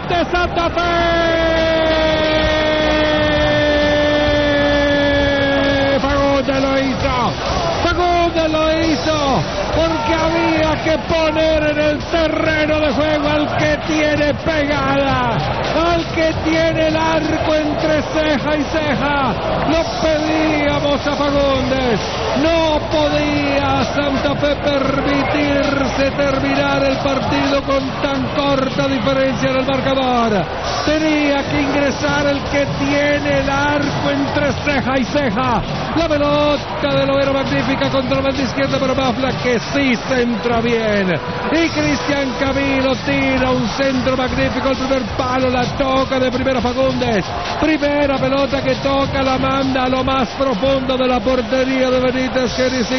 de Santa Fe. Fagundes lo hizo, porque había que poner en el terreno de juego al que tiene pegada, al que tiene el arco entre ceja y ceja. Lo pedíamos a Fagundes. No podía Santa Fe permitirse terminar el partido con tan corta diferencia en el marcador. Tenía que ingresar el que tiene el arco entre ceja y ceja. La pelota de Lovera magnífica contra la banda izquierda, pero Mafla que sí centra bien. Y Cristian Camilo tira un centro magnífico al primer palo, la toca de primera Fagundes. Primera pelota que toca, la manda a lo más profundo de la portería de Benítez, que ni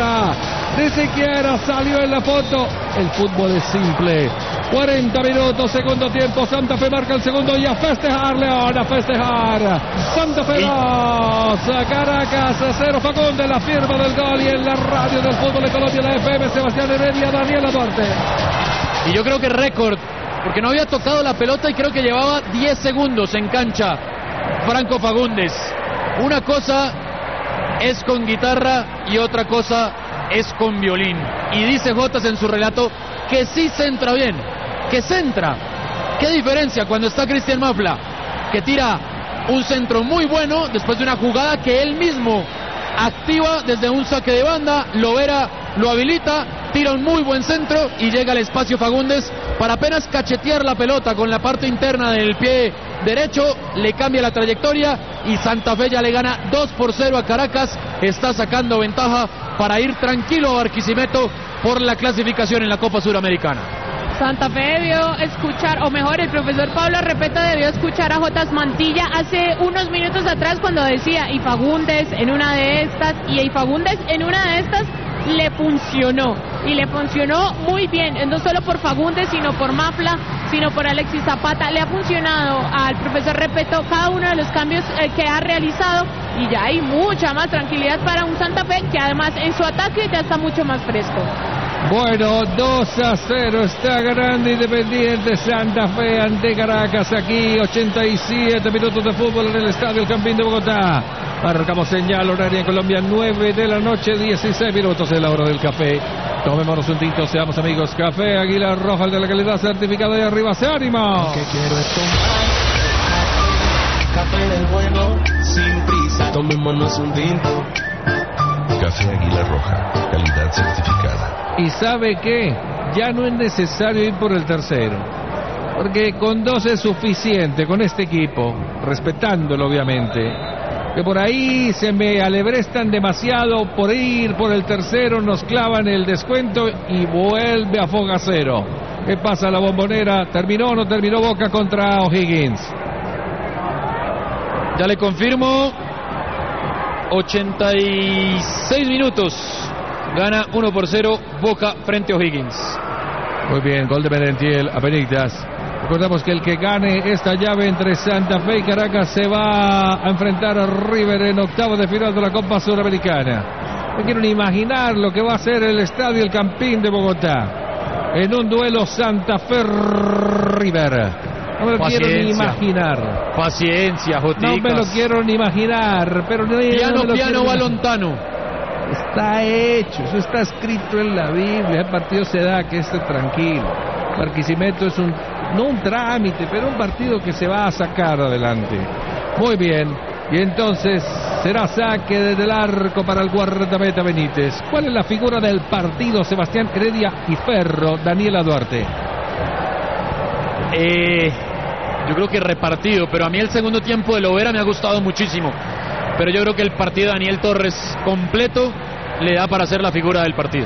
siquiera salió en la foto. El fútbol es simple. 40 minutos, segundo tiempo. Santa Fe marca el segundo y a festejar, León, a festejar. Santa Fe 2, Caracas 0. Fagundes, la firma del gol, y en la radio del fútbol de Colombia, la FM, Sebastián Heredia, Daniela Duarte. Y yo creo que récord, porque no había tocado la pelota y creo que llevaba 10 segundos en cancha Franco Fagundes. Una cosa es con guitarra y otra cosa es con violín. Y dice Jotas en su relato que sí centra bien, que centra. ¿Qué diferencia cuando está Cristian Mafla, que tira un centro muy bueno después de una jugada que él mismo activa desde un saque de banda? Lovera lo habilita, tira un muy buen centro y llega al espacio Fagundes para apenas cachetear la pelota con la parte interna del pie derecho, le cambia la trayectoria y Santa Fe ya le gana 2-0 a Caracas. Está sacando ventaja para ir tranquilo a Barquisimeto por la clasificación en la Copa Suramericana. Santa Fe debió escuchar, o mejor, el profesor Pablo Repeta debió escuchar a Jotas Mantilla hace unos minutos atrás cuando decía, y Fagundes en una de estas, y Fagundes en una de estas le funcionó, y le funcionó muy bien, no solo por Fagundes, sino por Mafla, sino por Alexis Zapata. Le ha funcionado al profesor Repeto cada uno de los cambios que ha realizado, y ya hay mucha más tranquilidad para un Santa Fe que además en su ataque ya está mucho más fresco. Bueno, 2-0 está ganando Independiente Santa Fe ante Caracas. Aquí 87 minutos de fútbol en el Estadio El Campín de Bogotá. Marcamos señal horaria en Colombia, 9 de la noche, 16 minutos en la hora del café. Tomémonos un tinto, seamos amigos. Café Águila Roja, el de la calidad certificada de arriba. ¡Se ánimo! Lo que quiero es tomar café del bueno, sin prisa. Tomémonos un tinto. Café Águila Roja, calidad certificada. ¿Y sabe qué? Ya no es necesario ir por el tercero, porque con 2 es suficiente con este equipo, respetándolo obviamente. Que por ahí se me alebrestan demasiado por ir por el tercero, nos clavan el descuento y vuelve a Foga cero. ¿Qué pasa la Bombonera? ¿Terminó o no terminó Boca contra O'Higgins? Ya le confirmo, 86 minutos. Gana 1-0 Boca frente a O'Higgins. Muy bien, gol de Merentiel a Benítez. Recordamos que el que gane esta llave entre Santa Fe y Caracas se va a enfrentar a River en octavos de final de la Copa Suramericana. No quiero ni imaginar lo que va a hacer el Estadio El Campín de Bogotá en un duelo Santa Fe-River. No me lo quiero ni imaginar. Paciencia, Joticas. No me lo quiero ni imaginar. Pero piano Balontano. Está hecho, eso está escrito en la Biblia. El partido se da, que esté tranquilo. Barquisimeto es no un trámite, pero un partido que se va a sacar adelante. Muy bien, y entonces será saque desde el arco para el guardameta Benítez. ¿Cuál es la figura del partido? Sebastián Heredia y Ferro, Daniela Duarte. Yo creo que repartido, pero a mí el segundo tiempo de Lovera me ha gustado muchísimo. Pero yo creo que el partido de Daniel Torres completo le da para ser la figura del partido.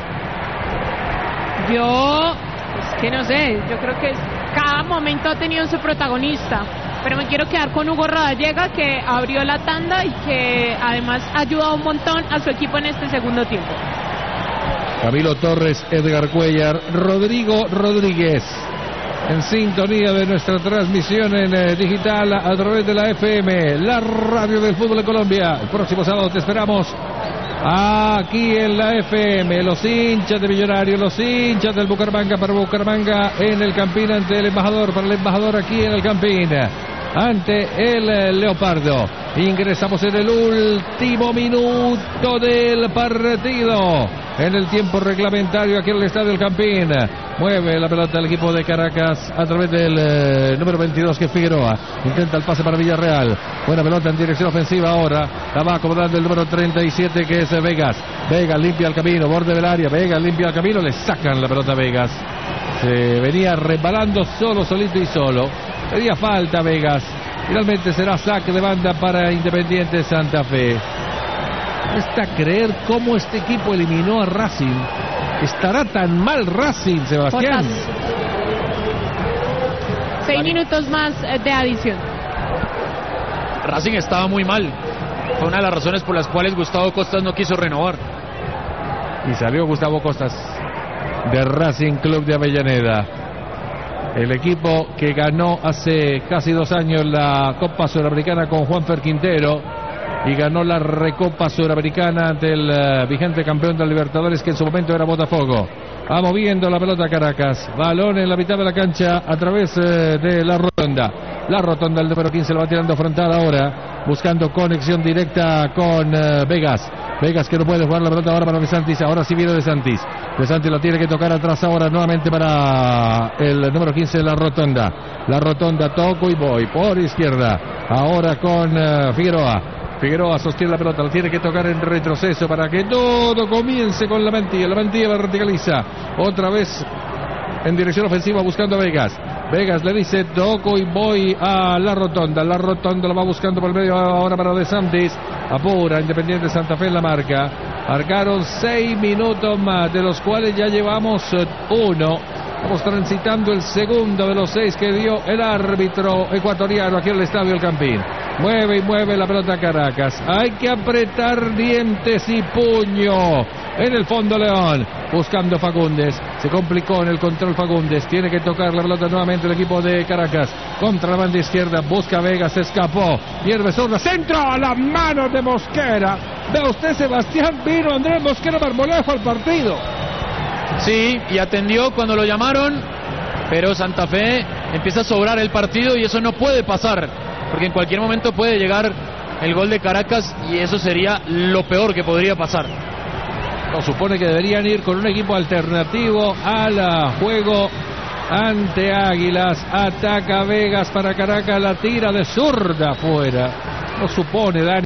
Es que no sé, yo creo que cada momento ha tenido su protagonista, pero me quiero quedar con Hugo Rodallega, que abrió la tanda y que además ha ayudado un montón a su equipo en este segundo tiempo. Camilo Torres, Edgar Cuellar, Rodrigo Rodríguez, en sintonía de nuestra transmisión en digital a través de la FM, la radio del fútbol de Colombia. El próximo sábado te esperamos Aquí en la FM, los hinchas de Millonarios, los hinchas del Bucaramanga para Bucaramanga en el Campín ante el embajador, para el embajador aquí en el Campín ante el Leopardo. Ingresamos en el último minuto del partido, en el tiempo reglamentario aquí en el Estadio del Campín. Mueve la pelota el equipo de Caracas a través del número 22 que es Figueroa. Intenta el pase para Villarreal. Buena pelota en dirección ofensiva ahora. La va acomodando el número 37 que es Vegas. Vegas limpia el camino, borde del área. Vegas limpia el camino, le sacan la pelota a Vegas. Se venía resbalando solito y solo. Pedía falta Vegas. Finalmente será saque de banda para Independiente Santa Fe. Cuesta creer cómo este equipo eliminó a Racing. ¿Estará tan mal Racing, Sebastián? 6 minutos más de adición. Racing estaba muy mal. Fue una de las razones por las cuales Gustavo Costas no quiso renovar. Y salió Gustavo Costas de Racing Club de Avellaneda. El equipo que ganó hace casi 2 años la Copa Sudamericana con Juanfer Quintero y ganó la Recopa Sudamericana ante el vigente campeón de la Libertadores, que en su momento era Botafogo. Va moviendo la pelota Caracas. Balón en la mitad de la cancha a través de la rotonda. La rotonda, el número 15 lo va tirando frontal ahora, buscando conexión directa con Vegas. Vegas que no puede jugar la pelota ahora para De Santis. Ahora sí viene De Santis. De Santis lo tiene que tocar atrás ahora nuevamente para el número 15 de la rotonda. La rotonda, toco y voy por izquierda. Ahora con Figueroa. Figueroa sostiene la pelota, la tiene que tocar en retroceso para que todo comience con la Mantilla. La Mantilla verticaliza otra vez en dirección ofensiva buscando a Vegas. Vegas le dice toco y voy a la rotonda. La rotonda lo va buscando por el medio ahora para De Santis. Apura Independiente Santa Fe en la marca. Marcaron 6 minutos más, de los cuales ya llevamos 1. Estamos transitando el segundo de los 6 que dio el árbitro ecuatoriano aquí en el Estadio El Campín. Mueve y mueve la pelota Caracas. Hay que apretar dientes y puño. En el fondo León, buscando Fagundes. Se complicó en el control Fagundes. Tiene que tocar la pelota nuevamente el equipo de Caracas. Contra la banda izquierda, busca Vegas, se escapó. Pierde zurda, centro a las manos de Mosquera. Vea usted, Sebastián, vino Andrés Mosquera Marmolejo al partido. Sí, y atendió cuando lo llamaron, pero Santa Fe empieza a sobrar el partido y eso no puede pasar, porque en cualquier momento puede llegar el gol de Caracas y eso sería lo peor que podría pasar. No, supone que deberían ir con un equipo alternativo al juego ante Águilas. Ataca Vegas para Caracas, la tira de zurda afuera. No supone, Dani,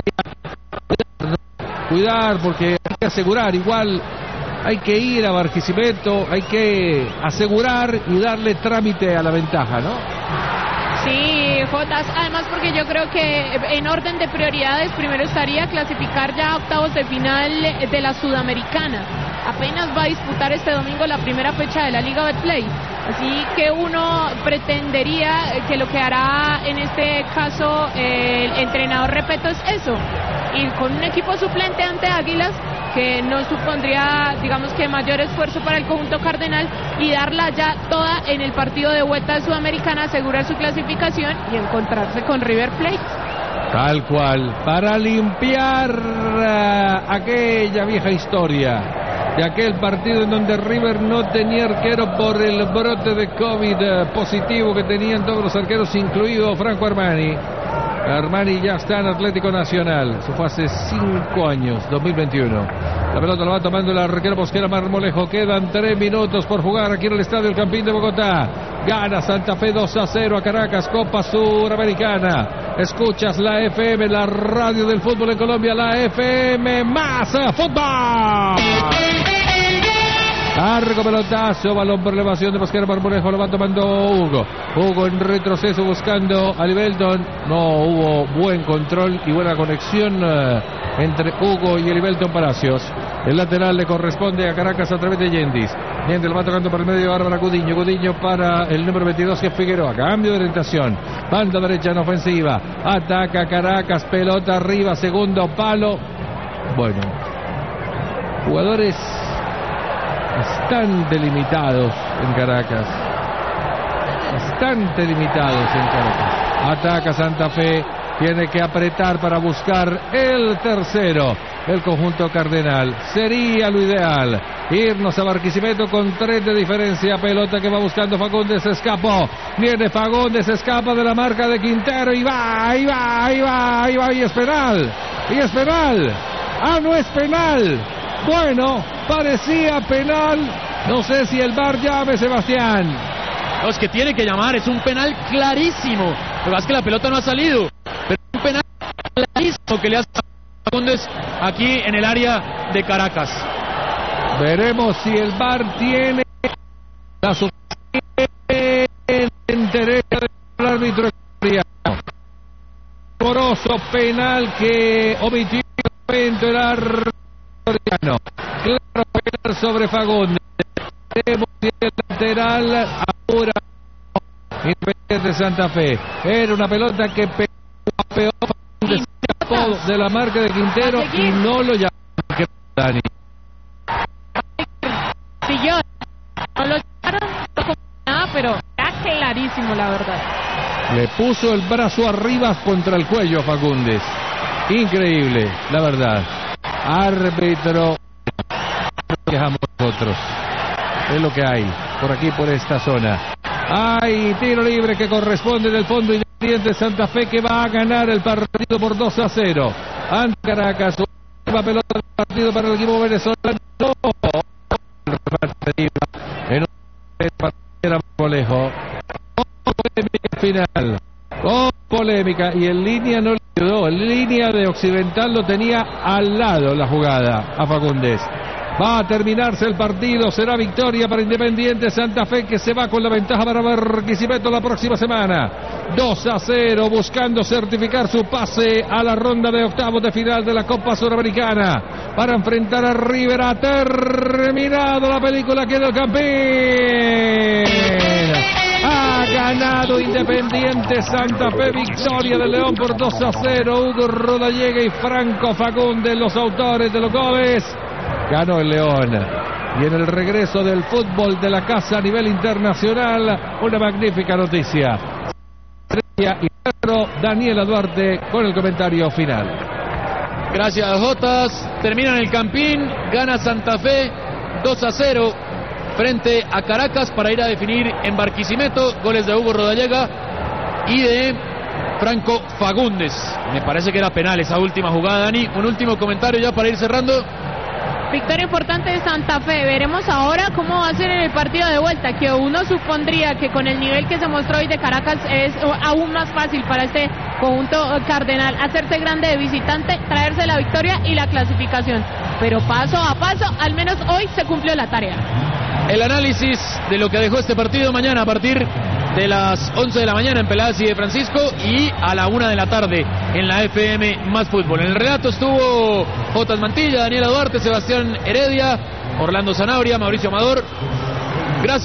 debería cuidar porque hay que asegurar, igual hay que ir a Barquisimeto, hay que asegurar y darle trámite a la ventaja, ¿no? Sí, Jotas, además porque yo creo que en orden de prioridades primero estaría clasificar ya a octavos de final de la Sudamericana. Apenas va a disputar este domingo la primera fecha de la Liga Betplay. Así que uno pretendería que lo que hará en este caso el entrenador Repeto es eso. Ir con un equipo suplente ante Águilas, que no supondría, digamos que mayor esfuerzo para el conjunto cardenal, y darla ya toda en el partido de vuelta de Sudamericana, asegurar su clasificación y encontrarse con River Plate. Tal cual, para limpiar aquella vieja historia de aquel partido en donde River no tenía arquero por el brote de COVID positivo que tenían todos los arqueros, incluido Franco Armani. Armani ya está en Atlético Nacional. Eso fue hace 5 años, 2021. La pelota la va tomando el arquero Mosquera Marmolejo. Quedan 3 minutos por jugar aquí en el Estadio El Campín de Bogotá. Gana Santa Fe 2-0 a Caracas, Copa Suramericana. Escuchas la FM, la radio del fútbol en Colombia, la FM más fútbol. Largo pelotazo, balón por elevación de Mosquera Marmolejo, lo va tomando Hugo. Hugo en retroceso buscando a Libelton. No hubo buen control y buena conexión entre Hugo y Libelton Palacios. El lateral le corresponde a Caracas a través de Yendis. Yendis lo va tocando por el medio ahora para Gudiño. Gudiño para el número 22 que es Figueroa. Cambio de orientación. Banda derecha en ofensiva. Ataca Caracas, pelota arriba, segundo palo. Bueno, jugadores están delimitados en Caracas. Bastante limitados en Caracas. Ataca Santa Fe. Tiene que apretar para buscar el tercero. el conjunto cardenal. Sería lo ideal irnos a Barquisimeto con 3 de diferencia. Pelota que va buscando Fagundes, se escapó. Viene Fagundes, se escapa de la marca de Quintero y va, y es penal. Y es penal. Ah, no es penal. Bueno, parecía penal. No sé si el VAR llame, Sebastián. No, es que tiene que llamar, es un penal clarísimo. Lo que pasa es que la pelota no ha salido, pero es un penal clarísimo que le hace a Fagundes aquí en el área de Caracas. Veremos si el VAR tiene la suficiente interés del árbitro ecuatoriano. Poroso penal que omitió el árbitro ecuatoriano. Claro, penal sobre Fagundes. Veremos si el lateral ahora Independiente de Santa Fe. Era una pelota que peor de la marca de Quintero y no lo llamó Dani. Sillón. No lo llamaron, no como nada, pero está clarísimo, la verdad. Le puso el brazo arriba contra el cuello a Fagundes. Increíble, la verdad. Árbitro. Quejamos nosotros. Es lo que hay por aquí, por esta zona. Hay tiro libre que corresponde del fondo Independiente Santa Fe, que va a ganar el partido por 2-0 ante Caracas. Última pelota del partido para el equipo venezolano. En un partido lejos. Con polémica final. Con polémica. Y en línea no le ayudó. En línea de Occidental lo tenía al lado la jugada a Fagundes. Va a terminarse el partido, será victoria para Independiente Santa Fe, que se va con la ventaja para Barquisimeto la próxima semana. 2-0, buscando certificar su pase a la ronda de octavos de final de la Copa Suramericana para enfrentar a River. Ha terminado la película aquí en el Campín. Ha ganado Independiente Santa Fe, victoria de León por 2-0. Hugo Rodallega y Franco Fagundes, los autores de los goles. Ganó el León. Y en el regreso del fútbol de la casa a nivel internacional, una magnífica noticia. Y Pedro Daniela Duarte con el comentario final. Gracias, Jotas. Termina en el Campín, gana Santa Fe 2-0 frente a Caracas para ir a definir en Barquisimeto. Goles de Hugo Rodallega y de Franco Fagundes. Me parece que era penal esa última jugada, Dani. Un último comentario ya para ir cerrando. Victoria importante de Santa Fe. Veremos ahora cómo va a ser en el partido de vuelta, que uno supondría que con el nivel que se mostró hoy de Caracas es aún más fácil para este conjunto cardenal hacerse grande de visitante, traerse la victoria y la clasificación. Pero paso a paso, al menos hoy se cumplió la tarea. El análisis de lo que dejó este partido mañana a partir de las 11 de la mañana en Peladas y de Francisco y a la 1 de la tarde en la FM Más Fútbol. En el relato estuvo Jotas Mantilla, Daniela Duarte, Sebastián Heredia, Orlando Zanabria, Mauricio Amador